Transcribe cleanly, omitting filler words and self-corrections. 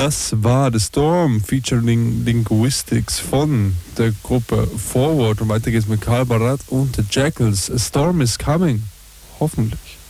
Das war The Storm featuring Linguistics von der Gruppe Forward. Und weiter geht's mit Karl Barat und The Jackals. A Storm is Coming. Hoffentlich.